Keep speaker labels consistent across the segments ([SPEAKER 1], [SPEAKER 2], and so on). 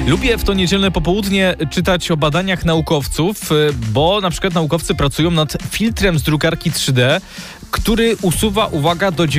[SPEAKER 1] Lubię w to niedzielne popołudnie czytać o badaniach naukowców, bo na przykład naukowcy pracują nad filtrem z drukarki 3D, który usuwa, uwaga, do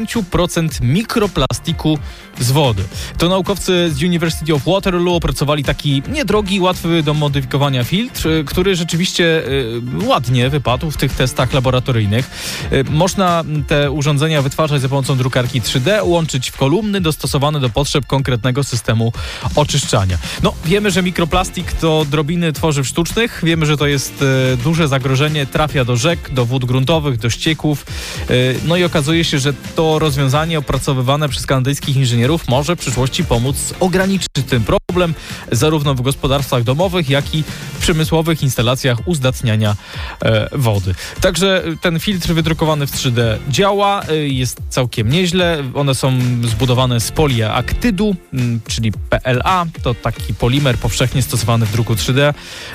[SPEAKER 1] 90% mikroplastiku z wody. To naukowcy z University of Waterloo opracowali taki niedrogi, łatwy do modyfikowania filtr, który rzeczywiście ładnie wypadł w tych testach laboratoryjnych. Można te urządzenia wytwarzać za pomocą drukarki 3D, łączyć w kolumny dostosowane do potrzeb konkretnego systemu oczyszczania. No, wiemy, że mikroplastik to drobiny tworzyw sztucznych. Wiemy, że to jest duże zagrożenie, trafia do rzek, do wód gruntowych, do ścieków. No i okazuje się, że to rozwiązanie opracowywane przez kanadyjskich inżynierów może w przyszłości pomóc ograniczyć ten problem zarówno w gospodarstwach domowych, jak i w przemysłowych instalacjach uzdatniania wody. Także ten filtr wydrukowany w 3D działa, jest całkiem nieźle. One są zbudowane z poliaktydu, czyli PLA. To taki polimer powszechnie stosowany w druku 3D.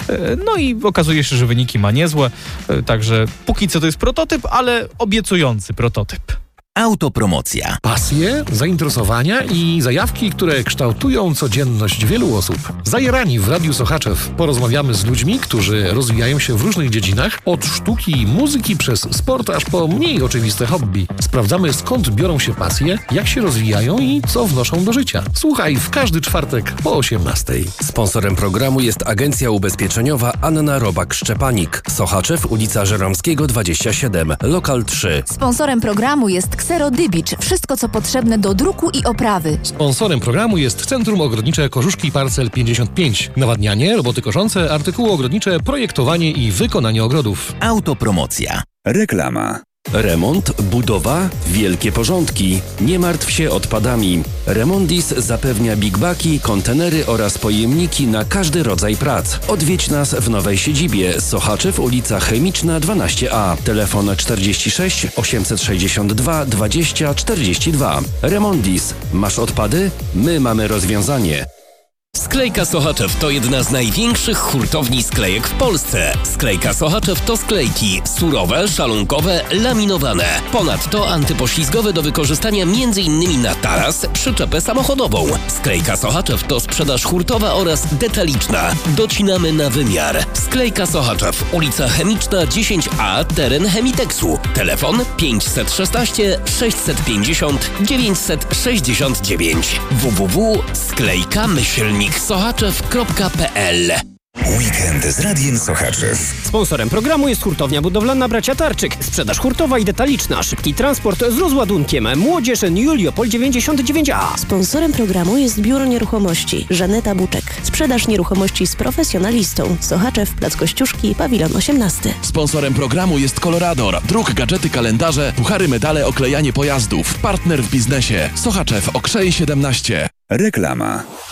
[SPEAKER 1] No i okazuje się, że wyniki ma niezłe. Także póki co to jest prototyp, ale obiecujący prototyp.
[SPEAKER 2] Autopromocja.
[SPEAKER 3] Pasje, zainteresowania i zajawki, które kształtują codzienność wielu osób. Zajarani w Radiu Sochaczew porozmawiamy z ludźmi, którzy rozwijają się w różnych dziedzinach, od sztuki i muzyki przez sport aż po mniej oczywiste hobby. Sprawdzamy, skąd biorą się pasje, jak się rozwijają i co wnoszą do życia. Słuchaj w każdy czwartek po 18:00.
[SPEAKER 4] Sponsorem programu jest agencja ubezpieczeniowa Anna Robak-Szczepanik. Sochaczew, ulica Żeromskiego 27, lokal 3.
[SPEAKER 5] Sponsorem programu jest Xero Dybicz. Wszystko, co potrzebne do druku i oprawy.
[SPEAKER 3] Sponsorem programu jest Centrum Ogrodnicze Kożuszki Parcel 55. Nawadnianie, roboty koszące, artykuły ogrodnicze, projektowanie i wykonanie ogrodów.
[SPEAKER 2] Autopromocja.
[SPEAKER 6] Reklama.
[SPEAKER 4] Remont, budowa, wielkie porządki. Nie martw się odpadami. Remondis zapewnia big bagi, kontenery oraz pojemniki na każdy rodzaj prac. Odwiedź nas w nowej siedzibie Sochaczew, ulica Chemiczna 12A. Telefon 46 862 20 42. Remondis. Masz odpady? My mamy rozwiązanie.
[SPEAKER 7] Sklejka Sochaczew to jedna z największych hurtowni sklejek w Polsce. Sklejka Sochaczew to sklejki surowe, szalunkowe, laminowane. Ponadto antypoślizgowe do wykorzystania m.in. na taras, przyczepę samochodową. Sklejka Sochaczew to sprzedaż hurtowa oraz detaliczna. Docinamy na wymiar. Sklejka Sochaczew, ulica Chemiczna 10A, teren Chemiteksu. Telefon 516 650 969. www.sklejkamyślniksochaczew.pl.
[SPEAKER 6] Weekend z Radiem Sochaczew.
[SPEAKER 8] Sponsorem programu jest hurtownia budowlana Bracia Tarczyk. Sprzedaż hurtowa i detaliczna. Szybki transport z rozładunkiem. Młodzież Juliopol 99A.
[SPEAKER 9] Sponsorem programu jest Biuro Nieruchomości Żaneta Buczek. Sprzedaż nieruchomości z profesjonalistą. Sochaczew, Plac Kościuszki, Pawilon 18.
[SPEAKER 10] Sponsorem programu jest Colorador. Druk, gadżety, kalendarze, puchary, medale, oklejanie pojazdów. Partner w biznesie. Sochaczew, Okrzej 17.
[SPEAKER 6] Reklama.